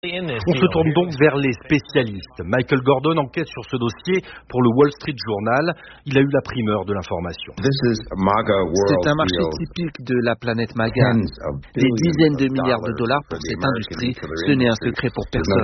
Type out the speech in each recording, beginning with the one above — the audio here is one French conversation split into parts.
On se tourne donc vers les spécialistes. Michael Gordon enquête sur ce dossier pour le Wall Street Journal. Il a eu la primeur de l'information. C'est un marché typique de la planète MAGA. Des dizaines de milliards de dollars pour cette industrie, ce n'est un secret pour personne.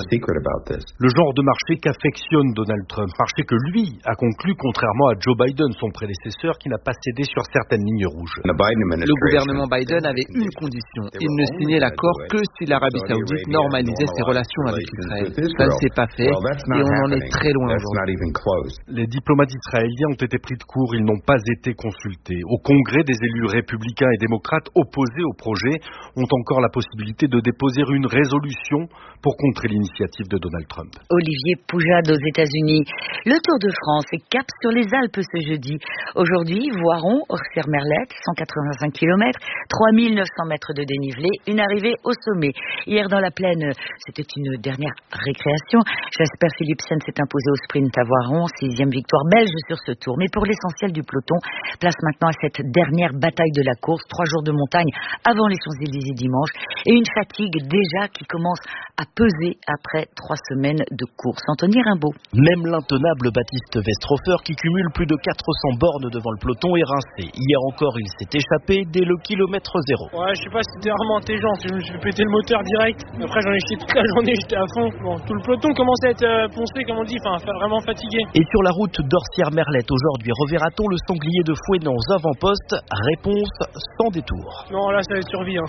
Le genre de marché qu'affectionne Donald Trump, marché que lui a conclu contrairement à Joe Biden, son prédécesseur, qui n'a pas cédé sur certaines lignes rouges. Le gouvernement Biden avait une condition. Il ne signait l'accord que si l'Arabie Saoudite normalisait ses relations avec Israël. Ça ne s'est pas fait et on en est très loin aujourd'hui. Les diplomates israéliens ont été pris de court, ils n'ont pas été consultés. Au Congrès, des élus républicains et démocrates opposés au projet ont encore la possibilité de déposer une résolution pour contrer l'initiative de Donald Trump. Olivier Poujade aux États-Unis. Le Tour de France est cap sur les Alpes ce jeudi. Aujourd'hui, Voiron, Orsières-Merlette, 185 km, 3900 mètres de dénivelé, une arrivée au sommet. Hier dans la plaine, c'était une dernière récréation. Jasper Philipsen s'est imposé au sprint à Voiron, 6e victoire belge sur ce tour. Mais pour l'essentiel du peloton, place maintenant à cette dernière bataille de la course, 3 jours de montagne avant les Champs-Élysées dimanche et une fatigue déjà qui commence à peser après 3 semaines de course. Anthony Rimbaud. Même l'intenable Baptiste Westhofer qui cumule plus de 400 bornes devant le peloton est rincé. Hier encore, il s'est échappé dès le kilomètre 0. Ouais, je sais pas si c'était vraiment intelligent, je me suis pété le moteur direct. Après j'en ai jeté toute la journée, j'étais à fond. Bon, tout le peloton commence à être poncé, comme on dit, vraiment fatigué. Et sur la route d'Orsières-Merlette aujourd'hui, reverra-t-on le sanglier de Fouesnant aux avant-postes? Réponse sans détour. Non, là ça va être survie.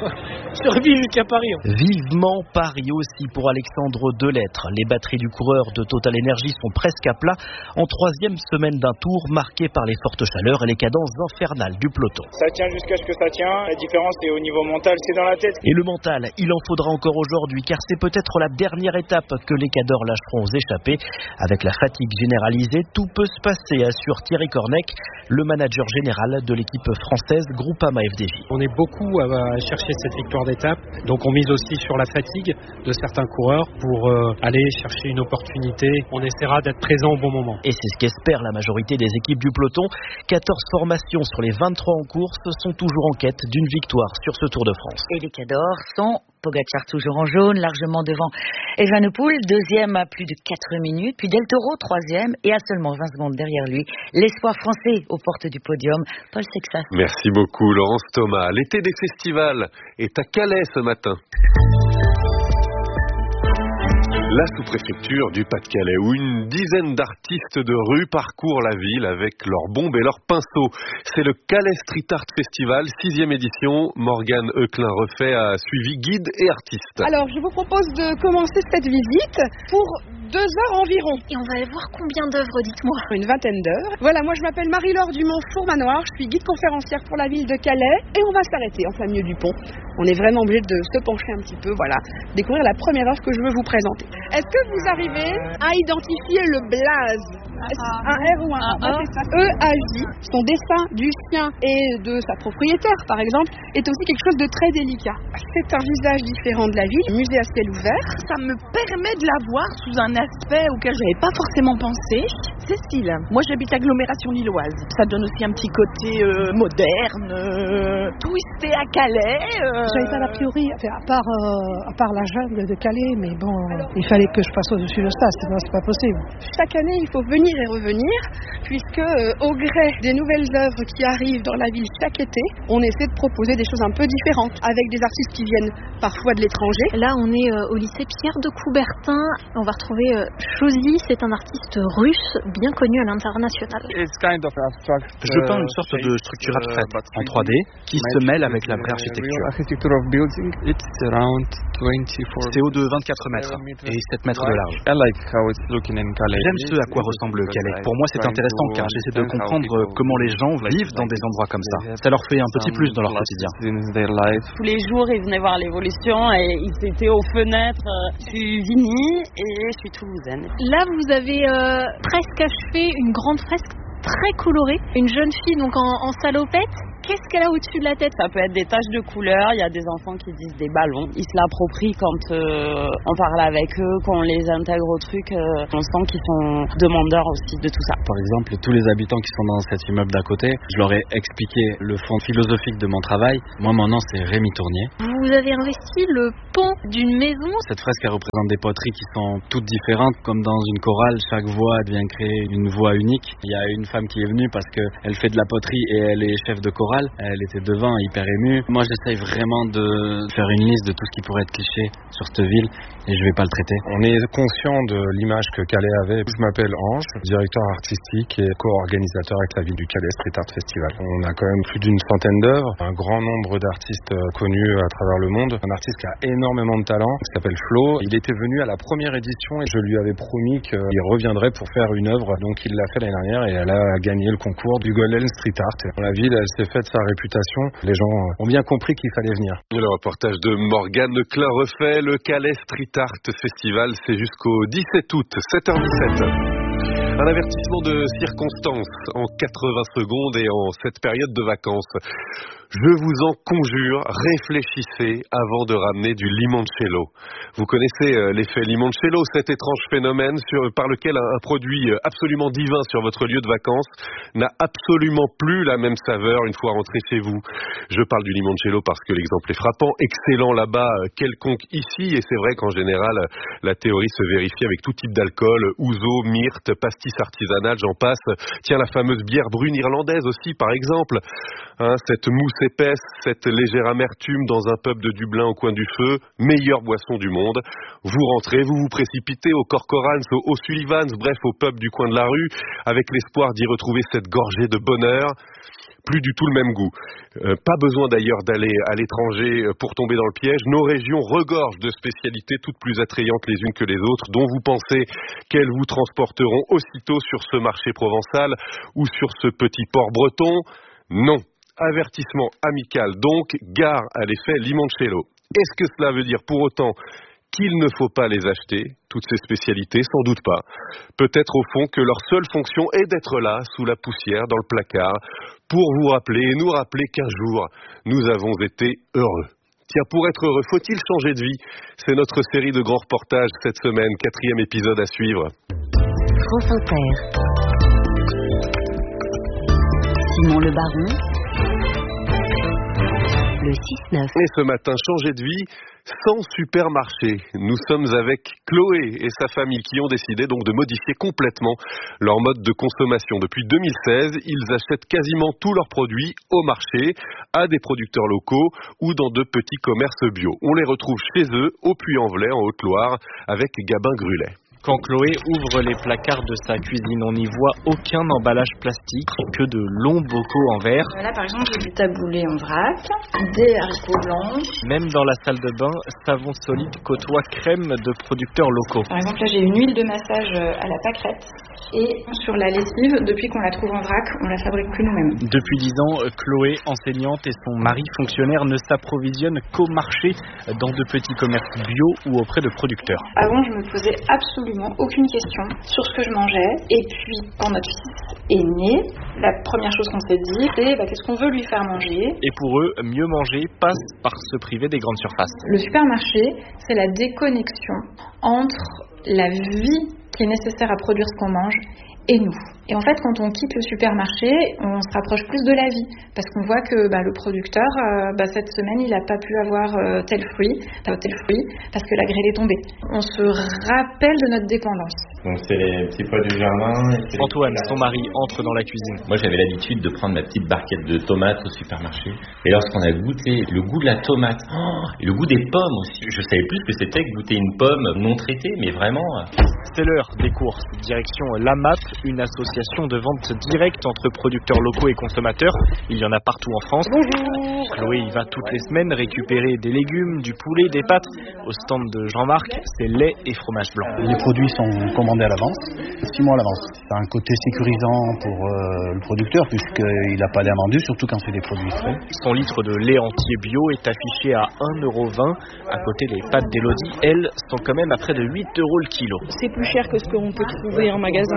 Survie jusqu'à Paris. Vivement Paris aussi pour Alexandre Delettre. Les batteries du coureur de Total Energy sont presque à plat en 3e semaine d'un tour marqué par les fortes chaleurs et les cadences infernales du peloton. Ça tient jusqu'à ce que ça tient. La différence est au niveau mental, c'est dans la tête. Et le mental, il en faudra encore aujourd'hui car c'est peut-être la dernière étape que les cadors lâcheront aux échappés. Avec la fatigue généralisée, tout peut se passer, assure Thierry Cornec, le manager général de l'équipe française Groupama FDJ. On est beaucoup à chercher cette victoire d'étape, donc on mise aussi sur la fatigue de certains coureurs pour aller chercher une opportunité. On essaiera d'être présent au bon moment. Et c'est ce qu'espère la majorité des équipes du peloton. 14 formations sur les 23 en course sont toujours en quête d'une victoire sur ce Tour de France. Et les cadors sont Pogacar toujours en jaune, largement devant Evenepoel, 2e à plus de 4 minutes, puis Del Toro 3e et à seulement 20 secondes derrière lui, l'espoir français aux portes du podium, Paul Sexas. Merci beaucoup Laurence Thomas. L'été des festivals est à Calais ce matin. La sous-préfecture du Pas-de-Calais, où une dizaine d'artistes de rue parcourent la ville avec leurs bombes et leurs pinceaux. C'est le Calais Street Art Festival, 6e édition. Morgane Euclin-Refait a suivi guide et artistes. Alors, je vous propose de commencer cette visite pour 2 heures environ. Et on va aller voir combien d'œuvres, dites-moi. Une vingtaine d'œuvres. Voilà, moi je m'appelle Marie-Laure Dumont-Fourmanoir, je suis guide conférencière pour la ville de Calais et on va s'arrêter en plein milieu du pont. On est vraiment obligé de se pencher un petit peu, voilà, découvrir la première œuvre que je veux vous présenter. Est-ce que vous arrivez à identifier le blaze? Un R ou un A? C'est ça. E-A-J. Son dessin du sien et de sa propriétaire, par exemple, est aussi quelque chose de très délicat. C'est un visage différent de la ville, musée à ciel ouvert. Ça me permet de la voir sous un aspect auquel je n'avais pas forcément pensé. Cécile, moi j'habite agglomération lilloise. Ça donne aussi un petit côté moderne, twisté à Calais. J'avais pas d'a priori, à part la jungle de Calais, mais bon, il fallait que je passe au-dessus de ça, sinon c'est pas possible. Chaque année, il faut venir et revenir, puisque au gré des nouvelles œuvres qui arrivent dans la ville chaque été, on essaie de proposer des choses un peu différentes, avec des artistes qui viennent parfois de l'étranger. Là, on est au lycée Pierre de Coubertin. On va retrouver Chosy, c'est un artiste russe bien connu à l'international. Je peins une sorte de structure abstraite en 3D qui se mêle avec la vraie architecture. C'est haut de 24 mètres et 7 mètres de large. J'aime ce à quoi ressemble Calais. Pour moi, c'est intéressant car j'essaie de comprendre comment les gens vivent dans des endroits comme ça. Ça leur fait un petit plus dans leur quotidien. Tous les jours, ils venaient voir l'évolution et ils étaient aux fenêtres. Je suis Vini et je suis toulousaine. Là, vous avez presque achevé une grande fresque très colorée. Une jeune fille donc en salopette qu'est-ce qu'elle a au-dessus de la tête? Ça peut être des taches de couleur, il y a des enfants qui disent des ballons. Ils se l'approprient quand on parle avec eux, quand on les intègre au truc, on sent qu'ils sont demandeurs aussi de tout ça. Par exemple, tous les habitants qui sont dans cet immeuble d'à côté, je leur ai expliqué le fond philosophique de mon travail. Moi, mon nom, c'est Rémi Tournier. Vous avez investi le pont d'une maison. Cette fresque, elle représente des poteries qui sont toutes différentes. Comme dans une chorale, chaque voix vient créer une voix unique. Il y a une femme qui est venue parce qu'elle fait de la poterie et elle est chef de chorale. Elle était devant, hyper émue. Moi, j'essaye vraiment de faire une liste de tout ce qui pourrait être cliché sur cette ville et je vais pas le traiter. On est conscient de l'image que Calais avait. Je m'appelle Ange, directeur artistique et co-organisateur avec la ville du Calais Street Art Festival. On a quand même plus d'une centaine d'œuvres, un grand nombre d'artistes connus à travers le monde. Un artiste qui a énormément de talent, qui s'appelle Flo. Il était venu à la première édition et je lui avais promis qu'il reviendrait pour faire une œuvre. Donc il l'a fait l'année dernière et elle a gagné le concours du Golden Street Art. La ville, elle s'est faite sa réputation. Les gens ont bien compris qu'il fallait venir. Le reportage de Morgane Klein-Refait, le Calais Street Art Festival, c'est jusqu'au 17 août, 7h17. Un avertissement de circonstance en 80 secondes et en cette période de vacances. Je vous en conjure, réfléchissez avant de ramener du limoncello. Vous connaissez l'effet limoncello, cet étrange phénomène par lequel un produit absolument divin sur votre lieu de vacances n'a absolument plus la même saveur une fois rentré chez vous. Je parle du limoncello parce que l'exemple est frappant, excellent là-bas, quelconque ici, et c'est vrai qu'en général, la théorie se vérifie avec tout type d'alcool, ouzo, myrte, pastis artisanale, j'en passe. Tiens, la fameuse bière brune irlandaise aussi, par exemple. Cette mousse épaisse, cette légère amertume dans un pub de Dublin au coin du feu, meilleure boisson du monde. Vous rentrez, vous vous précipitez au Corcoran's, au Sullivan's, bref au pub du coin de la rue, avec l'espoir d'y retrouver cette gorgée de bonheur. Plus du tout le même goût. Pas besoin d'ailleurs d'aller à l'étranger pour tomber dans le piège. Nos régions regorgent de spécialités toutes plus attrayantes les unes que les autres, dont vous pensez qu'elles vous transporteront aussitôt sur ce marché provençal ou sur ce petit port breton. Non. Avertissement amical donc, gare à l'effet limoncello. Est-ce que cela veut dire pour autant qu'il ne faut pas les acheter, toutes ces spécialités? Sans doute pas. Peut-être au fond que leur seule fonction est d'être là, sous la poussière, dans le placard, pour vous rappeler et nous rappeler qu'un jour, nous avons été heureux. Tiens, pour être heureux, faut-il changer de vie? C'est notre série de grands reportages cette semaine, 4e épisode à suivre. France Inter. Simon Le Baron. Le 6-9. Et ce matin, changer de vie sans supermarché. Nous sommes avec Chloé et sa famille qui ont décidé donc de modifier complètement leur mode de consommation. Depuis 2016, ils achètent quasiment tous leurs produits au marché, à des producteurs locaux ou dans de petits commerces bio. On les retrouve chez eux, au Puy-en-Velay, en Haute-Loire, avec Gabin Grulet. Quand Chloé ouvre les placards de sa cuisine, on n'y voit aucun emballage plastique, que de longs bocaux en verre. Là, par exemple, j'ai du taboulé en vrac, des haricots blancs. Même dans la salle de bain, Savon Solide côtoie crème de producteurs locaux. Par exemple, là, j'ai une huile de massage à la pâquerette. Et sur la lessive, depuis qu'on la trouve en vrac, on la fabrique plus nous-mêmes. Depuis 10 ans, Chloé, enseignante, et son mari, fonctionnaire, ne s'approvisionnent qu'au marché, dans de petits commerces bio ou auprès de producteurs. Avant, je me posais absolument aucune question sur ce que je mangeais. Et puis, quand notre fils est né, la première chose qu'on s'est dit, c'est qu'est-ce qu'on veut lui faire manger. Et pour eux, mieux manger passe par se priver des grandes surfaces. Le supermarché, c'est la déconnexion entre la vie qui est nécessaire à produire ce qu'on mange et nous. Et en fait, quand on quitte le supermarché, on se rapproche plus de la vie, parce qu'on voit que le producteur, cette semaine, il n'a pas pu avoir tel fruit, parce que la grêle est tombée. On se rappelle de notre dépendance. Donc c'est les petits pois du jardin. Antoine, son mari, entre dans la cuisine. Moi, j'avais l'habitude de prendre ma petite barquette de tomates au supermarché. Et lorsqu'on a goûté le goût de la tomate, et le goût des pommes aussi, je savais plus ce que c'était que goûter une pomme non traitée, mais vraiment... C'est l'heure des courses. Direction l'AMAP, une association de vente directe entre producteurs locaux et consommateurs. Il y en a partout en France. Bonjour. Chloé y va toutes les semaines récupérer des légumes, du poulet, des pâtes. Au stand de Jean-Marc, c'est lait et fromage blanc. Les produits sont commandés à l'avance, 6 mois à l'avance. C'est un côté sécurisant pour le producteur puisqu'il n'a pas l'air vendu, surtout quand c'est des produits frais. Son litre de lait entier bio est affiché à 1,20 €. À côté, les pâtes d'Élodie, elles, sont quand même à près de 8 € le kilo. C'est plus cher que ce qu'on peut trouver en magasin,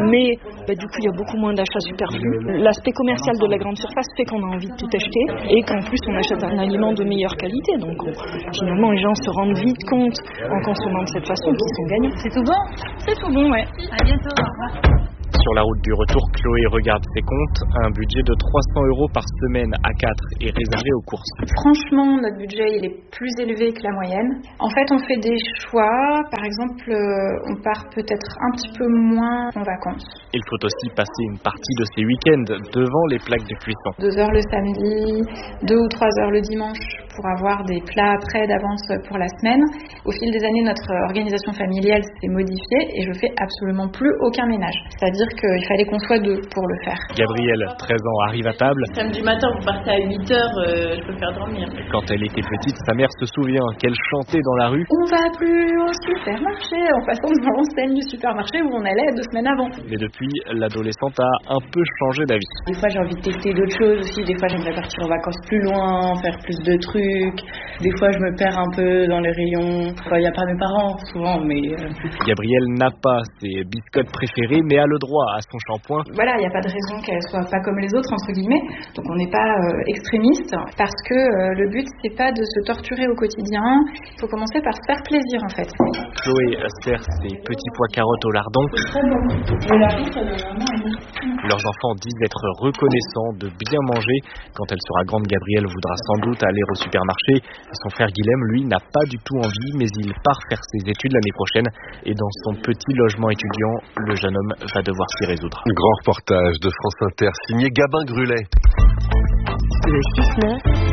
Mais du coup, il y a beaucoup moins d'achats superflus. L'aspect commercial de la grande surface fait qu'on a envie de tout acheter et qu'en plus, on achète un aliment de meilleure qualité. Donc, finalement, les gens se rendent vite compte, en consommant de cette façon, qu'ils sont gagnants. C'est tout bon ? C'est tout bon, ouais. À bientôt, au revoir. Sur la route du retour, Chloé regarde ses comptes. Un budget de 300 € par semaine à 4 est réservé aux courses. Franchement, notre budget il est plus élevé que la moyenne. En fait, on fait des choix. Par exemple, on part peut-être un petit peu moins en vacances. Il faut aussi passer une partie de ses week-ends devant les plaques de cuisson. 2 heures le samedi, 2 ou 3 heures le dimanche pour avoir des plats prêts d'avance pour la semaine. Au fil des années, notre organisation familiale s'est modifiée et je fais absolument plus aucun ménage. C'est-à-dire qu'il fallait qu'on soit 2 pour le faire. Gabrielle, 13 ans, arrive à table. Samedi matin, vous partez à 8 heures, je peux faire dormir. Quand elle était petite, sa mère se souvient qu'elle chantait dans la rue. On va plus au supermarché, en passant devant l'enseigne du supermarché où on allait 2 semaines avant. Mais depuis, l'adolescente a un peu changé d'avis. Des fois, j'ai envie de tester d'autres choses aussi. Des fois, j'aimerais partir en vacances plus loin, faire plus de trucs. Des fois, je me perds un peu dans les rayons. Il n'y a pas mes parents, souvent, mais... Gabrielle n'a pas ses biscottes préférées, mais a le droit à son shampoing. Voilà, il n'y a pas de raison qu'elle soit pas comme les autres, entre guillemets. Donc, on n'est pas extrémiste, parce que le but, c'est pas de se torturer au quotidien. Il faut commencer par se faire plaisir, en fait. Chloé sert ses petits pois carottes au lardon. C'est très bon. Le lardon, ça doit vraiment aider. Leurs enfants disent être reconnaissants de bien manger. Quand elle sera grande, Gabrielle voudra sans doute aller au supermarché. Son frère Guilhem, lui, n'a pas du tout envie, mais il part faire ses études l'année prochaine. Et dans son petit logement étudiant, le jeune homme va devoir s'y résoudre. Grand reportage de France Inter, signé Gabin Grulet. Le 6-9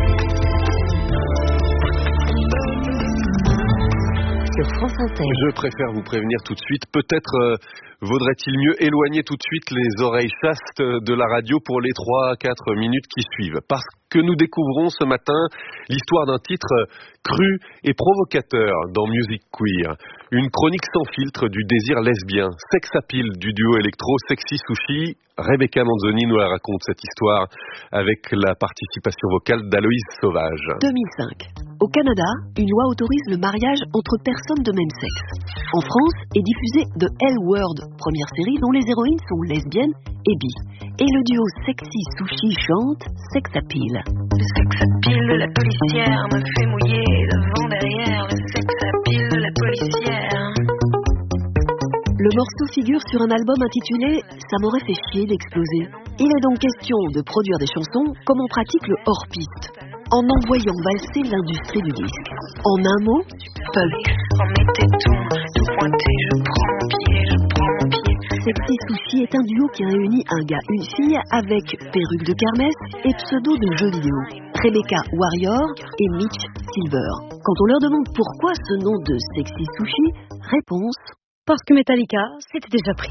sur France Inter. Je préfère vous prévenir tout de suite. Peut-être vaudrait-il mieux éloigner tout de suite les oreilles chastes de la radio pour les 3-4 minutes qui suivent. Parce que nous découvrons ce matin l'histoire d'un titre cru et provocateur dans Music Queer. Une chronique sans filtre du désir lesbien. Sex appeal du duo électro Sexy Sushi. Rebecca Manzoni nous la raconte cette histoire avec la participation vocale d'Aloïse Sauvage. 2005. Au Canada, une loi autorise le mariage entre personnes de même sexe. En France est diffusée The L Word, première série dont les héroïnes sont lesbiennes et bi. Et le duo Sexy Sushi chante Sex Appeal. Le sex appeal de la policière me fait mouiller devant derrière. Le sex appeal de la policière. Le morceau figure sur un album intitulé « Ça m'aurait fait chier d'exploser ». Il est donc question de produire des chansons comme on pratique le hors-piste, en envoyant valser l'industrie du disque. En un mot, punk. En mes tétons, tout pointé, je prends mon pied. Sexy Sushi est un duo qui réunit un gars, une fille avec perruque de kermesse et pseudo de jeux vidéo. Rebecca Warrior et Mitch Silver. Quand on leur demande pourquoi ce nom de Sexy Sushi, réponse: parce que Metallica, c'était déjà pris.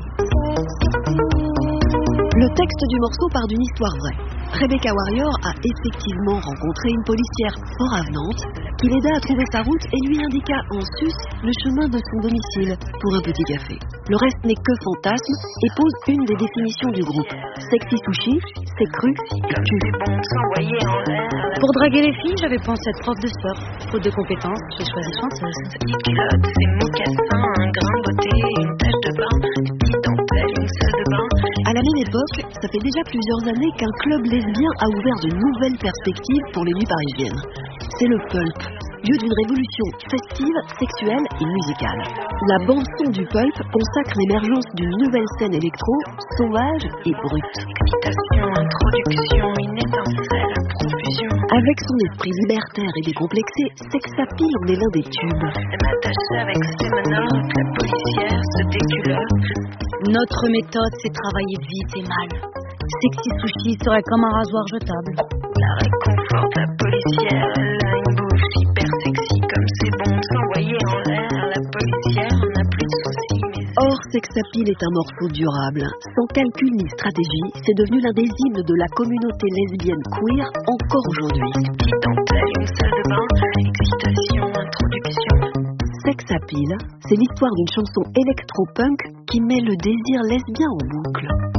Le texte du morceau part d'une histoire vraie. Rebecca Warrior a effectivement rencontré une policière fort avenante qui l'aida à trouver sa route et lui indiqua en sus le chemin de son domicile pour un petit café. Le reste n'est que fantasme et pose une des définitions du groupe. Sexy Sushi, c'est cru et tu. Pour draguer les filles, j'avais pensé être prof de surf. Faute de compétences, j'ai choisi chanteuse. Des culottes, des mocassins, un grain de beauté, une tache de bain, des petites dentelles, une salle de bain. À la même époque, ça fait déjà plusieurs années qu'un club lesbien a ouvert de nouvelles perspectives pour les nuits parisiennes. C'est le pulp, lieu d'une révolution festive, sexuelle et musicale. La bande-son du pulp consacre l'émergence d'une nouvelle scène électro, sauvage et brute. Excitation, introduction, une étincelle, profusion. Avec son esprit libertaire et décomplexé, Sex Appeal en est l'un des tubes. Elle m'attache avec ses menottes, la policière se déculotte. Notre méthode, c'est travailler vite et mal. Sexy Sushi serait comme un rasoir jetable. La réconforte, la policière, elle a une bouche hyper sexy, comme c'est bon de s'envoyer en l'air. La policière n'a plus de soucis. Or, Sex Appeal est un morceau durable. Sans calcul ni stratégie, c'est devenu l'un des hymnes de la communauté lesbienne queer encore aujourd'hui. Petite dentelle, une salle de bain, excitation, introduction. Sex Appeal, c'est l'histoire d'une chanson électro-punk qui met le désir lesbien en boucle.